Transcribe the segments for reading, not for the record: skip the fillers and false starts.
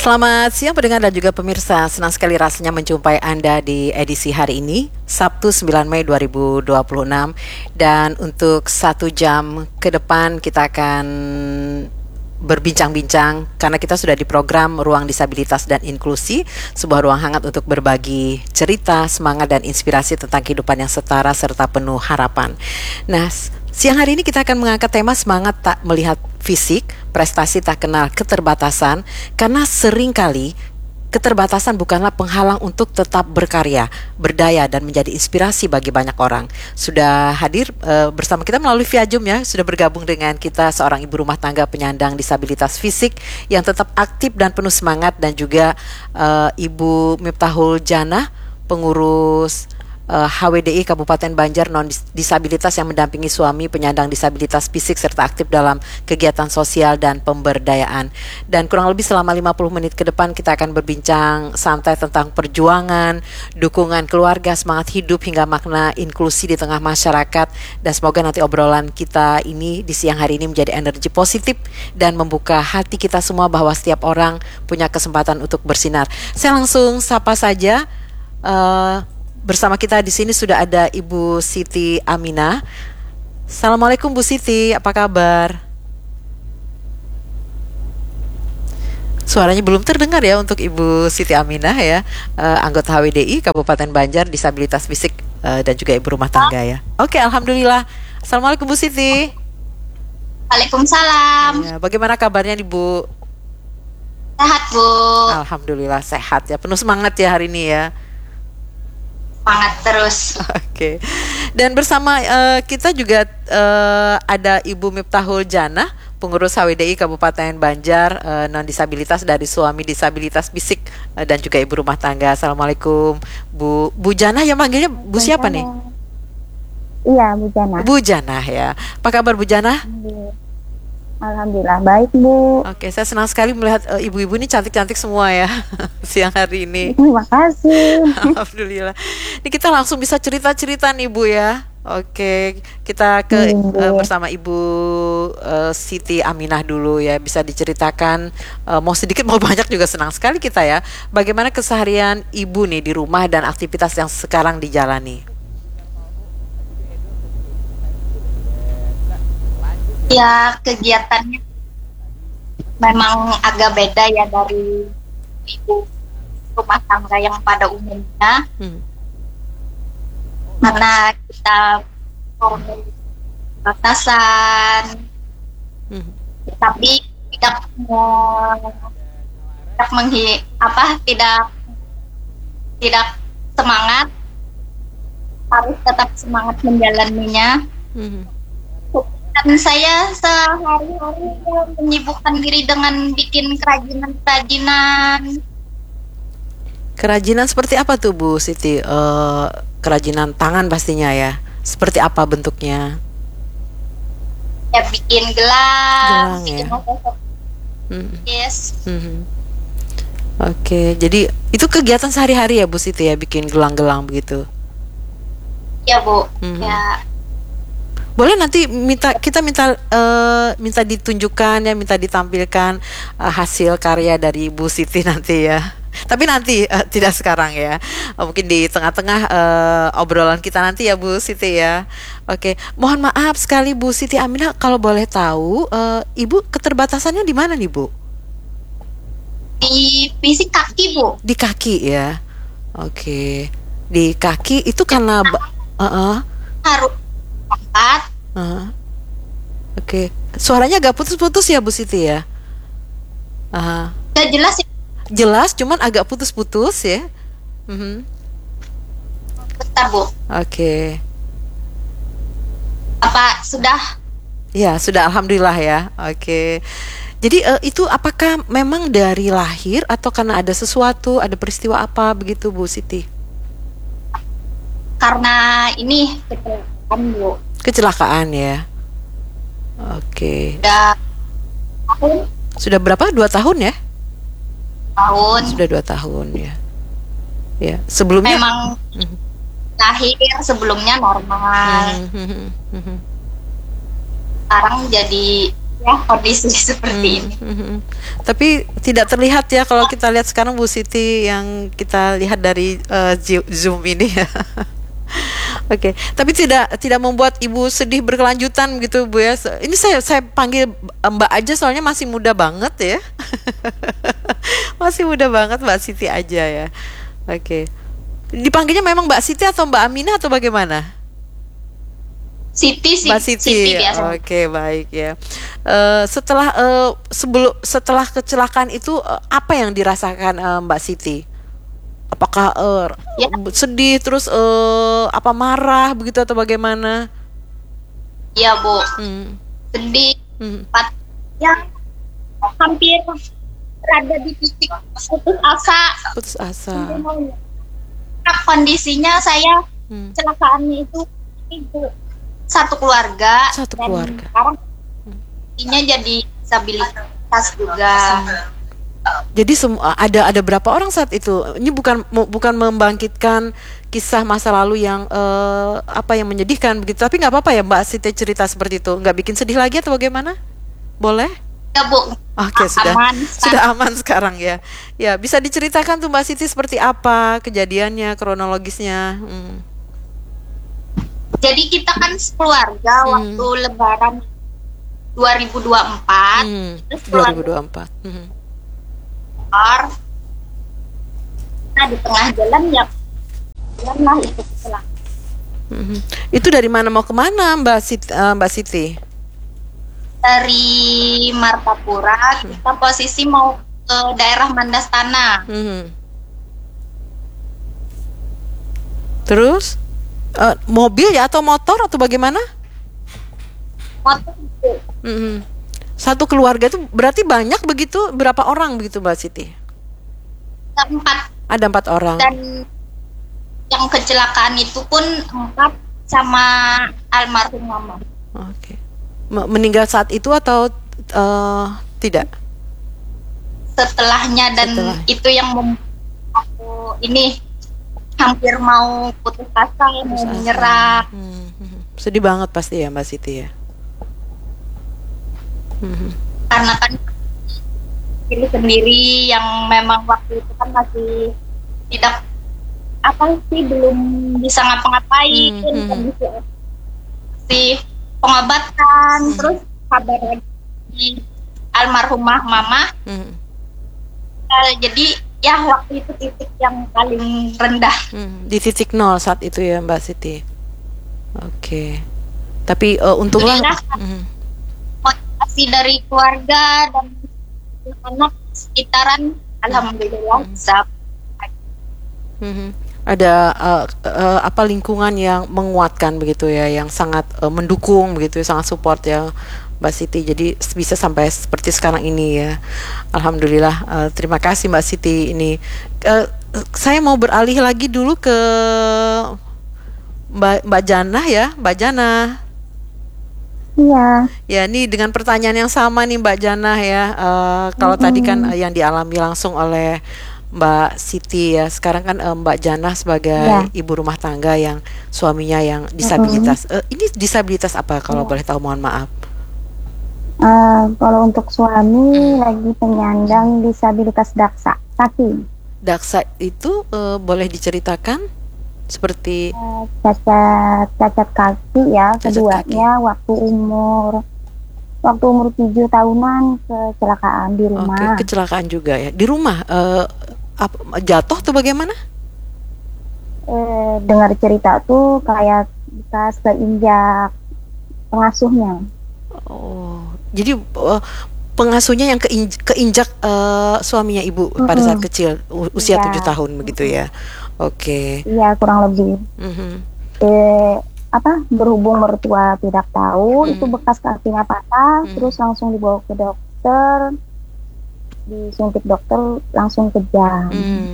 Selamat siang pendengar dan juga pemirsa. Senang sekali rasanya menjumpai Anda di edisi hari ini, Sabtu 9 Mei 2026. Dan untuk 1 jam ke depan kita akan berbincang-bincang karena kita sudah di program Ruang Disabilitas dan Inklusi, sebuah ruang hangat untuk berbagi cerita, semangat dan inspirasi tentang kehidupan yang setara serta penuh harapan. Nah, siang hari ini kita akan mengangkat tema semangat tak melihat fisik, prestasi tak kenal keterbatasan, karena seringkali keterbatasan bukanlah penghalang untuk tetap berkarya, berdaya dan menjadi inspirasi bagi banyak orang. Sudah hadir bersama kita melalui via Zoom ya, sudah bergabung dengan kita seorang ibu rumah tangga penyandang disabilitas fisik yang tetap aktif dan penuh semangat, dan juga Ibu Miftahul Janah, pengurus HWDI Kabupaten Banjar non-disabilitas yang mendampingi suami penyandang disabilitas fisik serta aktif dalam kegiatan sosial dan pemberdayaan. Dan kurang lebih selama 50 menit ke depan kita akan berbincang santai tentang perjuangan, dukungan keluarga, semangat hidup hingga makna inklusi di tengah masyarakat. Dan semoga nanti obrolan kita ini di siang hari ini menjadi energi positif dan membuka hati kita semua bahwa setiap orang punya kesempatan untuk bersinar. Saya langsung sapa saja. Bersama kita di sini sudah ada Ibu Siti Aminah. Assalamualaikum Bu Siti, apa kabar? Suaranya belum terdengar ya untuk Ibu Siti Aminah ya, anggota HWDI Kabupaten Banjar disabilitas fisik dan juga ibu rumah tangga ya. Oke, alhamdulillah. Assalamualaikum Bu Siti. Waalaikumsalam. Ya, bagaimana kabarnya Ibu? Sehat Bu. Alhamdulillah sehat ya, penuh semangat ya hari ini ya. Semangat terus. Oke. Dan bersama kita juga ada Ibu Miftahul Janah, pengurus HWDI Kabupaten Banjar non-disabilitas dari suami disabilitas fisik dan juga ibu rumah tangga. Assalamualaikum Bu Janah, yang manggilnya Bu siapa nih? Iya, Bu Janah. Bu Janah ya. Apa kabar Bu Janah? Alhamdulillah baik Bu. Oke, saya senang sekali melihat ibu-ibu ini cantik-cantik semua ya siang hari ini. Terima kasih. Alhamdulillah. Ini kita langsung bisa cerita-cerita nih Bu ya. Oke, kita ke bersama Ibu Siti Aminah dulu ya. Bisa diceritakan mau sedikit mau banyak juga senang sekali kita ya. Bagaimana keseharian Ibu nih di rumah dan aktivitas yang sekarang dijalani? Ya, kegiatannya memang agak beda ya dari ibu rumah tangga yang pada umumnya. Karena kita orang batasan, tapi tidak semangat, harus tetap semangat menjalaninya. Dan saya sehari-hari menyibukkan diri dengan bikin kerajinan-kerajinan. Kerajinan seperti apa tuh Bu Siti? Kerajinan tangan pastinya ya. Seperti apa bentuknya? Ya bikin gelang bikin ya. Yes. Oke, jadi itu kegiatan sehari-hari ya Bu Siti ya, bikin gelang-gelang begitu? Ya Bu. Ya. Boleh nanti kita minta ditunjukkan ya, minta ditampilkan hasil karya dari Bu Siti nanti ya. Tapi nanti tidak sekarang ya. Mungkin di tengah-tengah obrolan kita nanti ya Bu Siti ya. Oke, mohon maaf sekali Bu Siti Aminah, kalau boleh tahu Ibu keterbatasannya di mana nih Bu? Di fisik kaki Bu. Di kaki ya. Oke. Di kaki itu karena harus angkat. Oke. Suaranya agak putus-putus ya Bu Siti ya. Gak jelas ya. Jelas, cuman agak putus-putus ya. Bentar Bu. Oke. Apa sudah? Ya sudah, alhamdulillah ya. Oke. Jadi itu apakah memang dari lahir atau karena ada sesuatu, ada peristiwa apa begitu Bu Siti? Karena ini kecelakaan Bu. Kecelakaan ya. Oke. Sudah berapa? 2 tahun ya? Sudah 2 tahun ya. Ya, sebelumnya memang lahir sebelumnya normal. Sekarang jadi ya kondisi seperti ini. Tapi tidak terlihat ya kalau kita lihat sekarang Bu Siti yang kita lihat dari Zoom ini ya. Oke, tapi tidak membuat Ibu sedih berkelanjutan gitu Bu ya. Ini saya panggil Mbak aja soalnya masih muda banget ya. Masih muda banget Mbak Siti aja ya. Oke. Dipanggilnya memang Mbak Siti atau Mbak Aminah atau bagaimana? Siti Mbak Siti. biasa. Oke, baik ya. Setelah kecelakaan itu apa yang dirasakan Mbak Siti? Apakah Ya. sedih terus apa marah begitu atau bagaimana? Iya Bu, Hmm. sedih. Hmm. Yang hampir berada di titik putus asa. Putus asa. Nah, kondisinya saya Hmm. kecelakaannya itu ibu satu keluarga. Satu dan keluarga. sekarang ini jadi disabilitas juga. Jadi semua ada berapa orang saat itu? Ini bukan membangkitkan kisah masa lalu yang apa yang menyedihkan begitu. Tapi nggak apa-apa ya Mbak Siti cerita seperti itu. Nggak bikin sedih lagi atau bagaimana? Boleh? Ya Bu, Oke, sudah aman. aman sekarang ya. Ya, bisa diceritakan tuh Mbak Siti seperti apa kejadiannya, kronologisnya. Jadi kita kan sekeluarga waktu Lebaran 2024. Terus 2024. keluar. Nah di tengah jalan ya jalan lah itu kecelakaan. Itu dari mana mau kemana Mbak Siti? Dari Martapura kita posisi mau ke daerah Mandastana. Terus mobil ya atau motor atau bagaimana? Motor itu. Satu keluarga itu berarti banyak begitu, berapa orang begitu Mbak Siti? Ada 4 orang. Dan yang kecelakaan itu pun 4 sama almarhum mama. Oke. Meninggal saat itu atau tidak? Setelahnya dan itu yang aku ini hampir mau putus asa, mau menyerah. Sedih banget pasti ya Mbak Siti ya. Karena kan diri sendiri yang memang waktu itu kan masih tidak belum bisa ngapa-ngapain, masih pengobatan, terus kabar lagi almarhumah mama. Jadi ya waktu itu titik yang paling rendah. Di titik 0 saat itu ya Mbak Siti. Oke. Tapi untunglah motivasi dari keluarga dan anak sekitaran alhamdulillah bisa. Ada apa lingkungan yang menguatkan begitu ya, yang sangat mendukung begitu ya, sangat support ya Mbak Siti. Jadi bisa sampai seperti sekarang ini ya. Alhamdulillah. Terima kasih Mbak Siti ini. Saya mau beralih lagi dulu ke Mbak Janah ya, Mbak Janah. Iya. Ya, ini dengan pertanyaan yang sama nih Mbak Janah ya. Kalau tadi kan yang dialami langsung oleh Mbak Siti ya. Sekarang kan Mbak Janah sebagai ibu rumah tangga yang suaminya yang disabilitas. Ini disabilitas apa kalau boleh tahu, mohon maaf? Kalau untuk suami lagi penyandang disabilitas daksa kaki. Daksa itu boleh diceritakan? Seperti cacat kaki ya, keduanya waktu umur 7 tahunan kecelakaan di rumah. Oke, kecelakaan juga ya. Di rumah jatuh atau bagaimana? Dengar cerita tuh kayak bekas keinjak pengasuhnya. Oh, jadi pengasuhnya yang keinjak suaminya ibu pada saat kecil, usia 7 tahun begitu ya. Oke. Iya, kurang lebih. Berhubung mertua tidak tahu itu bekas kakinya patah, terus langsung dibawa ke dokter, disuntik dokter langsung kejang.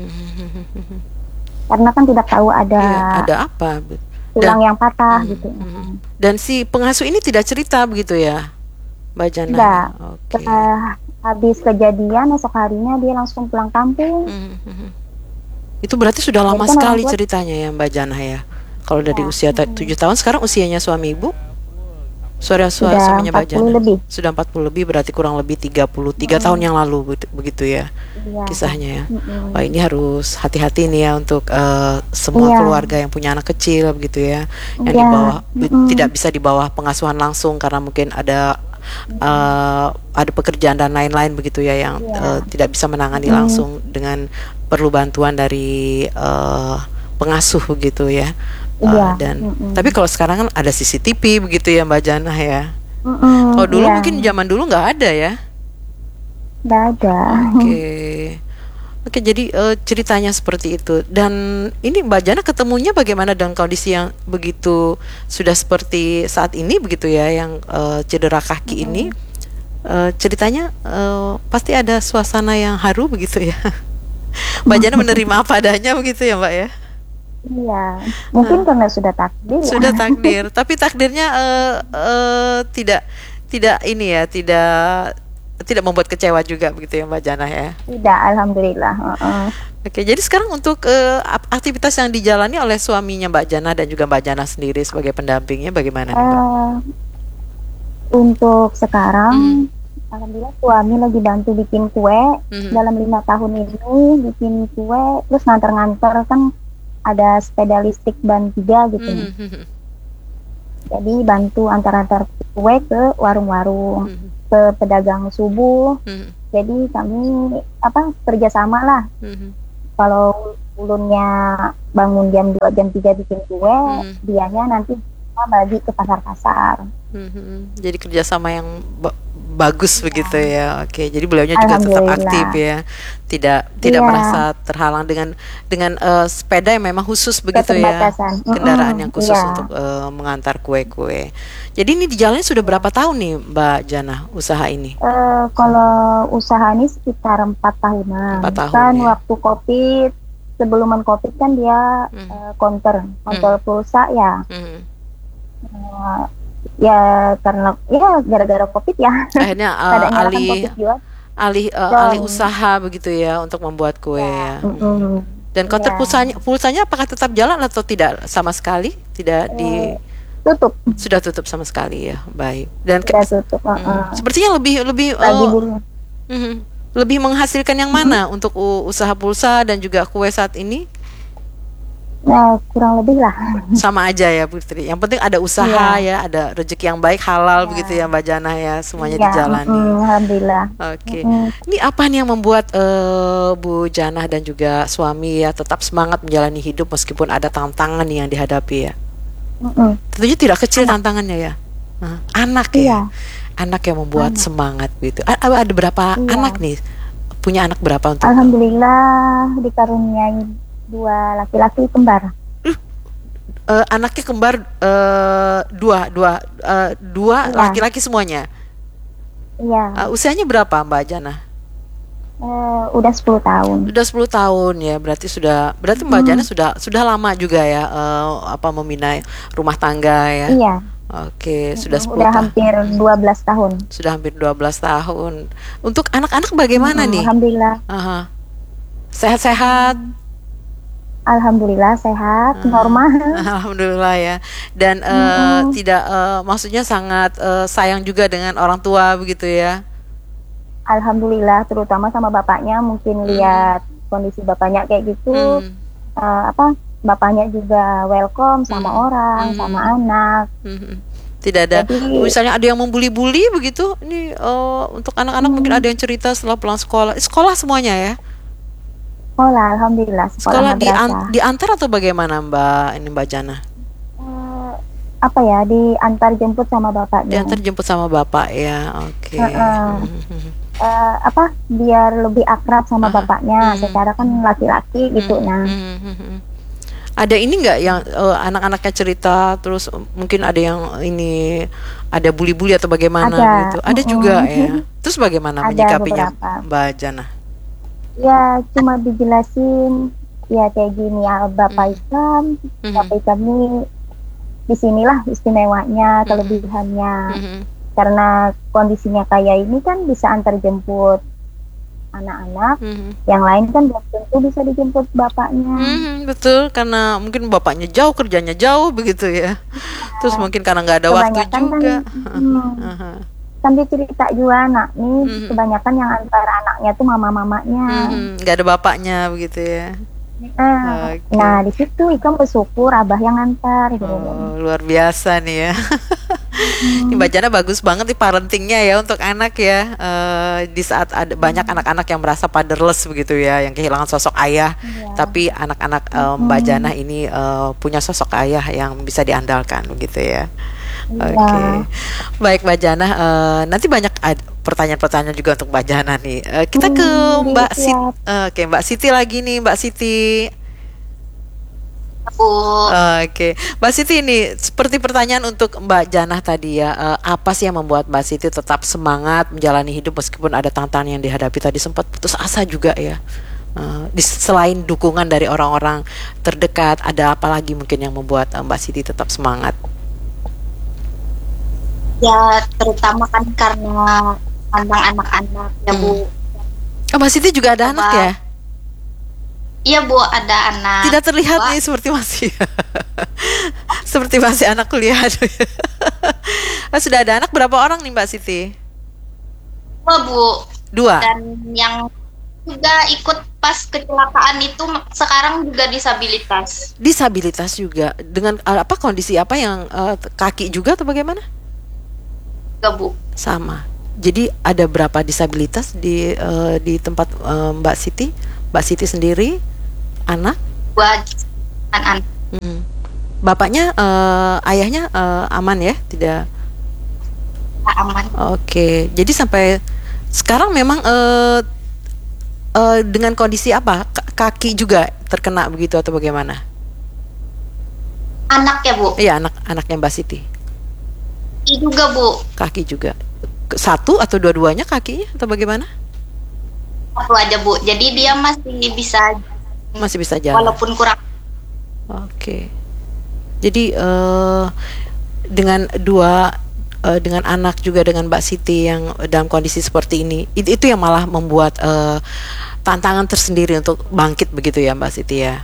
Karena kan tidak tahu ada apa tulang yang patah gitu. Dan si pengasuh ini tidak cerita begitu ya, Mbak Jana? Tidak. Habis kejadian esok harinya dia langsung pulang kampung. Itu berarti sudah lama sekali ceritanya ya Mbak Jana ya. Kalau dari usia 7 tahun, sekarang usianya suami ibu? Sudah Suaminya Mbak 40 Jana lebih. sudah 40 lebih, berarti kurang lebih 33 tahun yang lalu begitu ya Iya. kisahnya ya. Mm-mm. Wah, ini harus hati-hati nih ya untuk semua Iya. keluarga yang punya anak kecil begitu ya, yang di Iya. bawah Mm-mm. tidak bisa di bawah pengasuhan langsung karena mungkin ada pekerjaan dan lain-lain begitu ya, yang Iya. tidak bisa menangani langsung, dengan perlu bantuan dari pengasuh begitu ya. Iya. Dan Mm-mm. tapi kalau sekarang kan ada CCTV begitu ya Mbak Jana ya. Mm-mm. Kalau dulu Iya. mungkin zaman dulu nggak ada ya. Nggak ada. Oke. Oke, jadi ceritanya seperti itu. Dan ini Mbak Jana ketemunya bagaimana dengan kondisi yang begitu sudah seperti saat ini begitu ya, yang cedera kaki ini. Ceritanya pasti ada suasana yang haru begitu ya. Mbak Jana menerima apa adanya begitu ya Mbak ya. Iya, mungkin karena sudah takdir. Ya. Sudah takdir, tapi takdirnya tidak ini ya, tidak membuat kecewa juga begitu ya Mbak Jana ya. Tidak, alhamdulillah. Oke, jadi sekarang untuk aktivitas yang dijalani oleh suaminya Mbak Jana dan juga Mbak Jana sendiri sebagai pendampingnya bagaimana nih Mbak? Untuk sekarang, alhamdulillah suami lagi bantu bikin kue. Dalam 5 tahun ini bikin kue, terus nganter-nganter, kan ada sepeda listrik ban 3 gitu. Jadi bantu antar-antar kue ke warung-warung, ke pedagang subuh. Jadi kami kerjasama lah. Kalau ulunnya bangun jam 2 jam 3 bikin kue, dianya nanti kita bagi ke pasar-pasar. Jadi kerjasama yang bagus begitu ya. Oke, jadi beliaunya juga tetap aktif ya, tidak merasa terhalang dengan sepeda yang memang khusus begitu ya, kendaraan yang khusus untuk mengantar kue-kue. Jadi ini dijalani sudah berapa tahun nih Mbak Jana usaha ini? Kalau usaha ini sekitar 4 tahunan. 4 tahun kan ya. Waktu COVID, sebelum COVID kan dia counter pulsa ya. Ya karena gara-gara COVID ya. Akhirnya alih usaha begitu ya untuk membuat kue ya. Dan konter pulsanya apakah tetap jalan atau tidak sama sekali? Tutup. Sudah tutup sama sekali ya. Baik. Dan Sudah tutup. Sepertinya lebih menghasilkan yang mana untuk usaha pulsa dan juga kue saat ini? Nah, kurang lebih lah. Sama aja ya Putri. Yang penting ada usaha ya, ada rezeki yang baik, halal begitu ya Mbak Jana ya, semuanya dijalani. Alhamdulillah. Oke. Ini apa nih yang membuat Bu Jana dan juga suami ya tetap semangat menjalani hidup meskipun ada tantangan nih yang dihadapi ya? Tentunya tidak kecil tantangannya ya. Anak ya. Anak yang membuat semangat gitu. Ada berapa anak nih? Punya anak berapa untuk? Alhamdulillah dikaruniai 2 laki-laki kembar. Anaknya kembar dua laki-laki semuanya. Iya. Usianya berapa Mbak Jana? Udah 10 tahun. Udah 10 tahun ya, berarti Mbak Jana sudah lama juga ya membina rumah tangga ya. Iya. Oke, sudah 10 udah hampir 12 tahun. Sudah hampir 12 tahun. Untuk anak-anak bagaimana nih? Alhamdulillah. Sehat-sehat. Alhamdulillah sehat, normal. Alhamdulillah ya. Dan tidak maksudnya sangat sayang juga dengan orang tua begitu ya. Alhamdulillah, terutama sama bapaknya, mungkin lihat kondisi bapaknya kayak gitu. Bapaknya juga welcome sama orang, sama anak. Tidak ada. Misalnya ada yang membuli-buli begitu. Ini untuk anak-anak mungkin ada yang cerita setelah pulang sekolah. Sekolah semuanya ya. Sekolah, alhamdulillah. Sekolah diantar atau bagaimana Mbak Jana? Diantar jemput sama bapaknya. Diantar jemput sama bapak ya, oke. Biar lebih akrab sama bapaknya. Secara kan laki-laki gitu. Ada ini nggak yang anak-anaknya cerita, terus mungkin ada yang ini ada bully-bully atau bagaimana gitu? Ada juga ya. Terus bagaimana menyikapinya Mbak Jana? Ya cuma dijelasin ya kayak gini ya, Bapak Islam, Bapak Islam ini disinilah istimewanya, kelebihannya. Karena kondisinya kayak ini kan bisa antar jemput anak-anak, yang lain kan belum tentu bisa dijemput bapaknya. Betul, karena mungkin bapaknya jauh, kerjanya jauh begitu ya. Terus mungkin karena nggak ada waktu juga. Kan dia cerita juga anak nih, kebanyakan yang antara anaknya tuh mama-mamanya. Nggak ada bapaknya begitu ya. Nah di situ Ika bersyukur abah yang ngantar gitu. Luar biasa nih ya. Ini Mbak Jana bagus banget nih parentingnya ya untuk anak ya. Di saat ada banyak anak-anak yang merasa fatherless begitu ya, yang kehilangan sosok ayah, tapi anak-anak Mbak Jana ini punya sosok ayah yang bisa diandalkan begitu ya. Oke. Baik Mbak Jana, nanti banyak pertanyaan-pertanyaan juga untuk Mbak Jana nih. Kita ke Mbak Siti. Oke, Mbak Siti lagi nih, Mbak Siti. Oke, Mbak Siti ini seperti pertanyaan untuk Mbak Jana tadi ya. Apa sih yang membuat Mbak Siti tetap semangat menjalani hidup meskipun ada tantangan yang dihadapi tadi, sempat putus asa juga ya. Selain dukungan dari orang-orang terdekat, ada apa lagi mungkin yang membuat Mbak Siti tetap semangat? Ya terutama kan karena tentang anak-anak ya Bu. Mbak Siti juga ada anak ya? Iya Bu, ada anak. Tidak terlihat nih seperti masih seperti masih anak kuliah. Sudah ada anak berapa orang nih Mbak Siti? 2 Bu. 2. Dan yang juga ikut pas kecelakaan itu sekarang juga disabilitas. Disabilitas juga dengan apa, kondisi apa yang kaki juga atau bagaimana? Enggak Bu. Sama. Jadi ada berapa disabilitas di tempat Mbak Siti? Mbak Siti sendiri anak? 2 anak. Bapaknya, ayahnya aman ya? Tidak? Aman. Oke. Jadi sampai sekarang memang dengan kondisi apa? Kaki juga terkena begitu atau bagaimana? Anak ya Bu? Iya, anaknya Mbak Siti. Kaki juga Bu. Kaki juga. Satu atau dua-duanya kakinya atau bagaimana? Satu aja Bu. Jadi dia masih bisa jalan. Walaupun kurang. Oke. Jadi dengan dengan anak juga dengan Mbak Siti yang dalam kondisi seperti ini, itu yang malah membuat tantangan tersendiri untuk bangkit begitu ya Mbak Siti ya.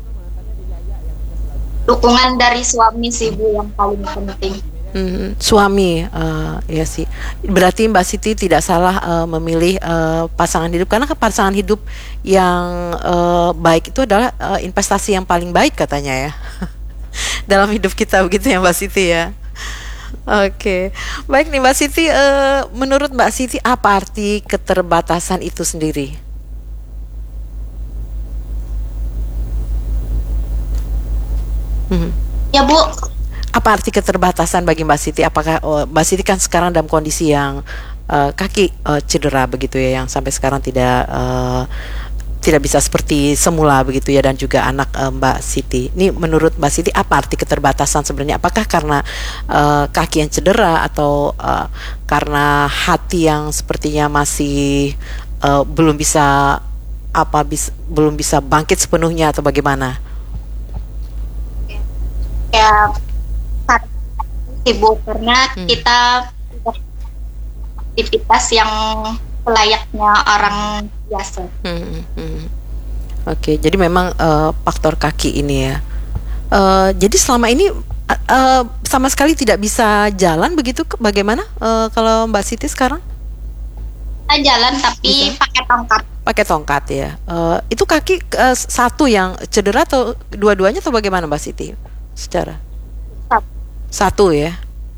Dukungan dari suami sih Bu yang paling penting. Suami, ya sih. Berarti Mbak Siti tidak salah memilih pasangan hidup, karena pasangan hidup yang baik itu adalah investasi yang paling baik katanya ya dalam hidup kita begitu ya Mbak Siti ya. Oke, baik nih Mbak Siti, menurut Mbak Siti apa arti keterbatasan itu sendiri? Ya Bu. Apa arti keterbatasan bagi Mbak Siti? Apakah Mbak Siti kan sekarang dalam kondisi yang kaki cedera begitu ya, yang sampai sekarang tidak bisa seperti semula begitu ya, dan juga anak Mbak Siti. Ini menurut Mbak Siti apa arti keterbatasan sebenarnya? Apakah karena kaki yang cedera atau karena hati yang sepertinya masih belum bisa bangkit sepenuhnya atau bagaimana? Ya sibuk karena kita aktivitas yang layaknya orang biasa. Oke, jadi memang faktor kaki ini ya. Jadi selama ini sama sekali tidak bisa jalan begitu, bagaimana kalau Mbak Siti sekarang? Kita jalan tapi pakai tongkat. Pakai tongkat ya. Itu kaki satu yang cedera atau dua-duanya atau bagaimana Mbak Siti? Secara satu ya.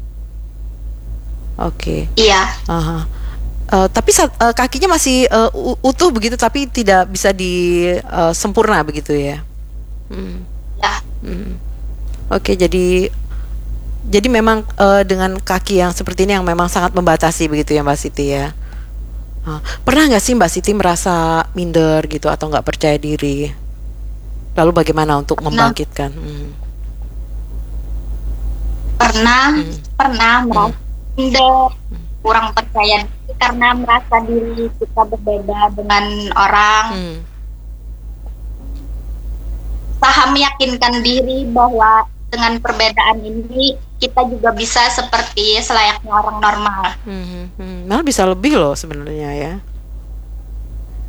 Oke. Iya. Tapi kakinya masih utuh begitu, tapi tidak bisa sempurna begitu ya. Ya. Oke, jadi memang dengan kaki yang seperti ini yang memang sangat membatasi begitu ya Mbak Siti ya. Pernah nggak sih Mbak Siti merasa minder gitu atau nggak percaya diri? Lalu bagaimana untuk membangkitkan? Pernah merasa minder, kurang percaya diri karena merasa diri kita berbeda dengan orang. Usaha meyakinkan diri bahwa dengan perbedaan ini kita juga bisa seperti selayaknya orang normal. Malah bisa lebih loh sebenarnya ya.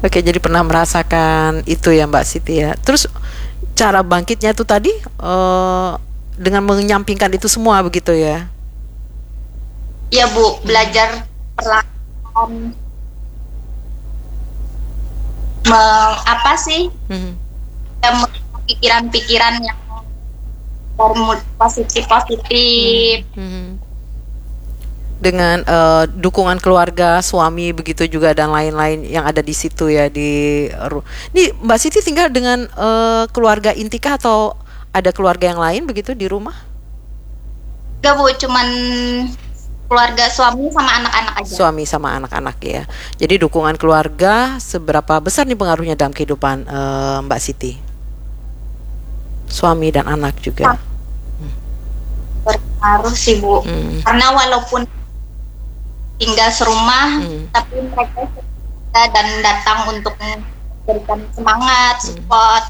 Oke, jadi pernah merasakan itu ya Mbak Siti ya. Terus cara bangkitnya itu tadi dengan menyampingkan itu semua begitu ya? Ya Bu, belajar perlahan apa sih? Ya, pikiran-pikiran yang positif. Dengan dukungan keluarga, suami begitu juga dan lain-lain yang ada di situ ya Ini Mbak Siti tinggal dengan keluarga inti kah atau ada keluarga yang lain begitu di rumah? Enggak Bu, cuman keluarga suami sama anak-anak aja. Suami sama anak-anak ya. Jadi dukungan keluarga seberapa besar nih pengaruhnya dalam kehidupan Mbak Siti? Suami dan anak juga. Berpengaruh sih Bu. Karena walaupun tinggal serumah, tapi mereka dan datang untuk memberikan semangat, support.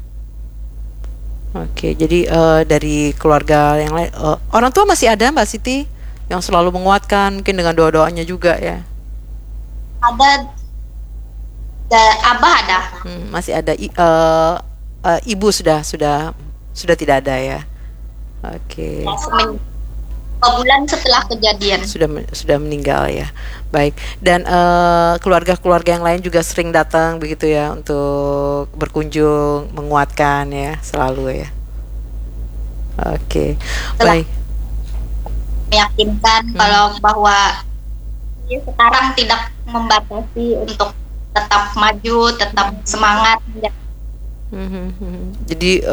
Oke, jadi dari keluarga yang lain, orang tua masih ada Mbak Siti yang selalu menguatkan, mungkin dengan doa-doanya juga ya? Ada, abah ada. Masih ada, ibu sudah tidak ada ya? Oke. Ya, 2 bulan setelah kejadian. Sudah meninggal ya. Baik. Dan keluarga-keluarga yang lain juga sering datang begitu ya untuk berkunjung, menguatkan ya selalu ya. Oke. Baik. Meyakinkan kalau bahwa sekarang tidak membatasi untuk tetap maju, tetap semangat. Jadi